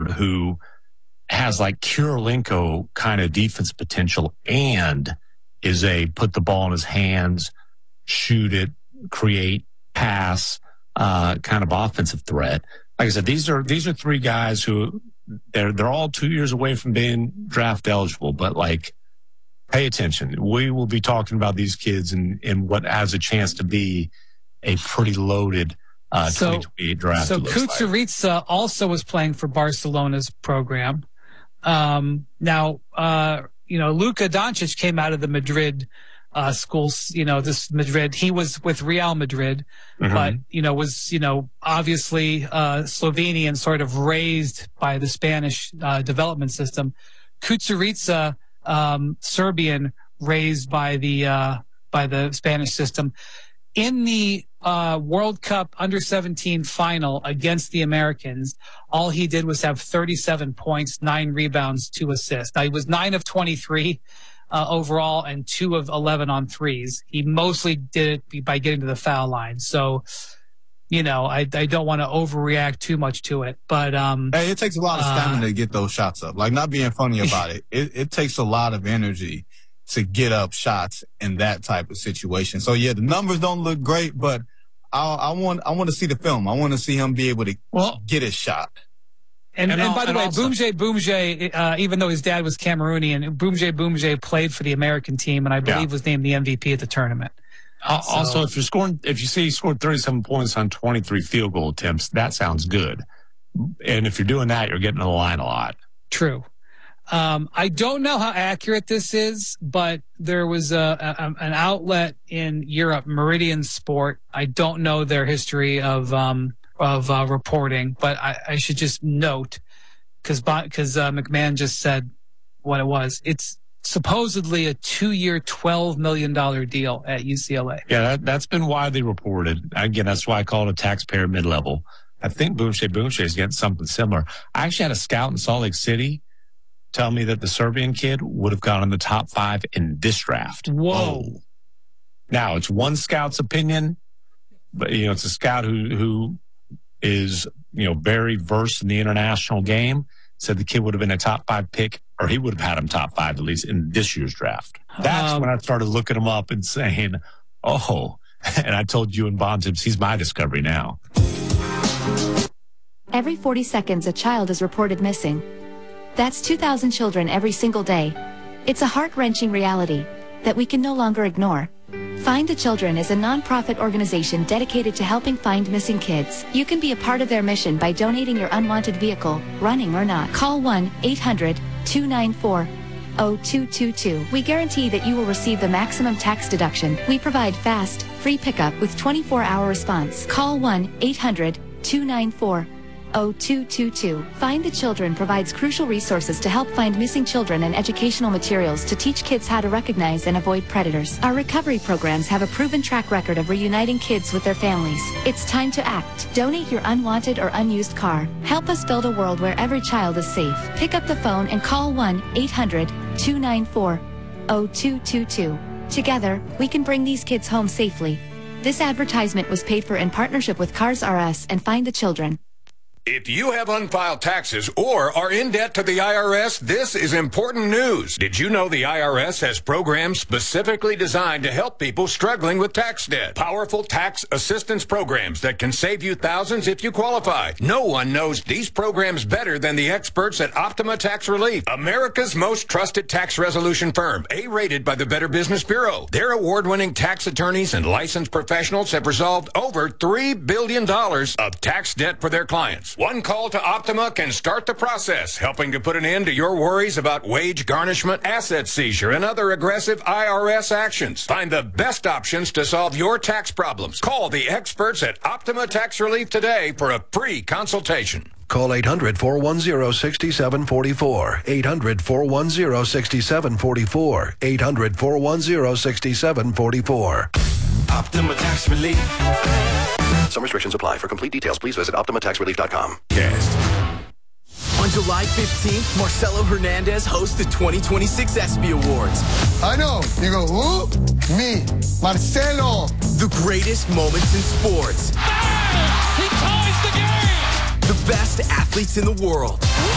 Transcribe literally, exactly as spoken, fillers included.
guard who has like Kirilenko kind of defense potential and is a put the ball in his hands, shoot it, create, pass, uh, kind of offensive threat. Like I said, these are these are three guys who they're they're all two years away from being draft eligible, but like pay attention. We will be talking about these kids and in, in what has a chance to be a pretty loaded uh, so, twenty twenty-eight draft. So Kusturica like. also was playing for Barcelona's program. Um, now, uh, you know, Luka Doncic came out of the Madrid uh, schools, you know, this Madrid, he was with Real Madrid, mm-hmm. but, you know, was, you know, obviously uh, Slovenian, sort of raised by the Spanish uh, development system. Kusturica, um, Serbian, raised by the, uh, by the Spanish system. In the uh, World Cup under seventeen final against the Americans, all he did was have thirty-seven points, nine rebounds, two assists. Now, he was nine of twenty-three uh, overall and two of eleven on threes. He mostly did it by getting to the foul line. So, you know, I, I don't want to overreact too much to it. But um, hey, it takes a lot of stamina uh, to get those shots up. Like, not being funny about it. it. It takes a lot of energy to get up shots in that type of situation. So yeah, the numbers don't look great, but I, I want I want to see the film. I want to see him be able to well, get his shot. And, and, and by the way, also, Boumtje Boumtje, uh, even though his dad was Cameroonian, Boumtje Boumtje played for the American team, and I believe yeah. was named the M V P at the tournament. Uh, so, also, if you're scoring, if you see he scored thirty-seven points on twenty-three field goal attempts, that sounds good. And if you're doing that, you're getting to the line a lot. True. Um, I don't know how accurate this is, but there was a, a, an outlet in Europe, Meridian Sport. I don't know their history of um, of uh, reporting, but I, I should just note, because because uh, McMahon just said what it was. It's supposedly a two-year, twelve million dollars deal at U C L A. Yeah, that, that's been widely reported. Again, that's why I call it a taxpayer mid-level. I think Boumtje Boumtje is getting something similar. I actually had a scout in Salt Lake City tell me that the Serbian kid would have gone in the top five in this draft. Whoa. Oh. Now, it's one scout's opinion, but, you know, it's a scout who, who is, you know, very versed in the international game, said the kid would have been a top five pick, or he would have had him top five, at least in this year's draft. That's um, when I started looking him up and saying, oh, and I told you and Bontemps, he's my discovery now. Every forty seconds, a child is reported missing. That's two thousand children every single day. It's a heart-wrenching reality that we can no longer ignore. Find the Children is a non-profit organization dedicated to helping find missing kids. You can be a part of their mission by donating your unwanted vehicle, running or not. Call one eight hundred two nine four zero two two two. We guarantee that you will receive the maximum tax deduction. We provide fast, free pickup with twenty-four hour response. Call one eight hundred two nine four zero two two two. Find the Children provides crucial resources to help find missing children and educational materials to teach kids how to recognize and avoid predators. Our recovery programs have a proven track record of reuniting kids with their families. It's time to act. Donate your unwanted or unused car. Help us build a world where every child is safe. Pick up the phone and call one eight hundred two nine four zero two two two. Together, we can bring these kids home safely. This advertisement was paid for in partnership with Cars R Us and Find the Children. If you have unfiled taxes or are in debt to the I R S, this is important news. Did you know the I R S has programs specifically designed to help people struggling with tax debt? Powerful tax assistance programs that can save you thousands if you qualify. No one knows these programs better than the experts at Optima Tax Relief, America's most trusted tax resolution firm, A-rated by the Better Business Bureau. Their award-winning tax attorneys and licensed professionals have resolved over three billion dollars of tax debt for their clients. One call to Optima can start the process, helping to put an end to your worries about wage garnishment, asset seizure, and other aggressive I R S actions. Find the best options to solve your tax problems. Call the experts at Optima Tax Relief today for a free consultation. Call eight hundred four one zero six seven four four. eight hundred four one zero six seven four four. eight hundred four one zero six seven four four. Optima Tax Relief. Some restrictions apply. For complete details, please visit optima tax relief dot com. Cast. On July fifteenth, Marcelo Hernandez hosts the twenty twenty-six ESPY Awards. I know. You go, who? Me, Marcelo. The greatest moments in sports. Bang! He ties the game! The best athletes in the world.